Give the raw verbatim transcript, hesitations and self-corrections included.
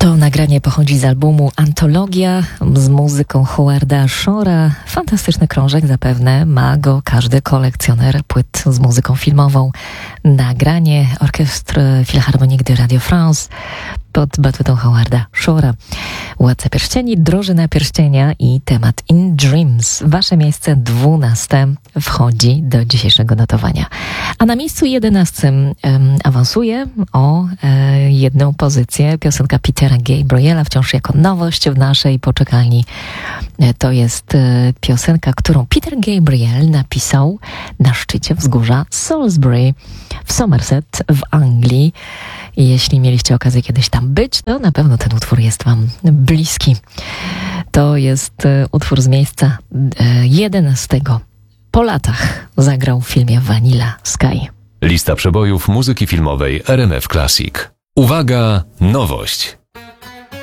To nagranie pochodzi z albumu Antologia z muzyką Howarda Shore'a. Fantastyczny krążek, zapewne ma go każdy kolekcjoner płyt z muzyką filmową. Nagranie Orchestre Philharmonique de Radio France pod batutą Howarda Shore'a. Władca Pierścieni, Drużyna Pierścienia i temat In Dreams. Wasze miejsce dwunaste wchodzi do dzisiejszego notowania. A na miejscu jedenastym um, awansuje o e, jedną pozycję piosenka Petera Gabriela, wciąż jako nowość w naszej poczekalni. E, to jest e, piosenka, którą Peter Gabriel napisał na szczycie wzgórza Salisbury w Somerset w Anglii. I jeśli mieliście okazję kiedyś tam być, to na pewno ten utwór jest wam bliski. To jest e, utwór z miejsca e, jedenastego. Po latach zagrał w filmie Vanilla Sky. Lista przebojów muzyki filmowej R M F Classic. Uwaga, nowość!